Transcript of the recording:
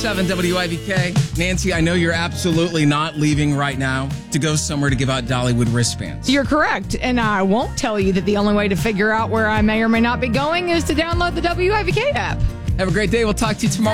101.7 WIVK. Nancy, I know you're absolutely not leaving right now to go somewhere to give out Dollywood wristbands. You're correct. And I won't tell you that the only way to figure out where I may or may not be going is to download the WIVK app. Have a great day. We'll talk to you tomorrow.